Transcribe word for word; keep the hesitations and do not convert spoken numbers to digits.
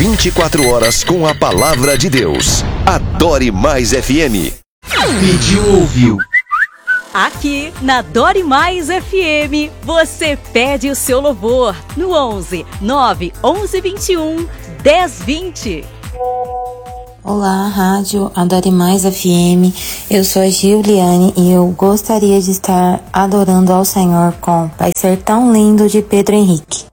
vinte e quatro horas com a palavra de Deus. Adore Mais F M. Pediu, ouviu. Aqui na Adore Mais F M, você pede o seu louvor no onze, nove onze vinte e um, dez vinte. Olá, Rádio Adore Mais F M, eu sou a Giuliane e eu gostaria de estar adorando ao Senhor com Vai Ser Tão Lindo de Pedro Henrique.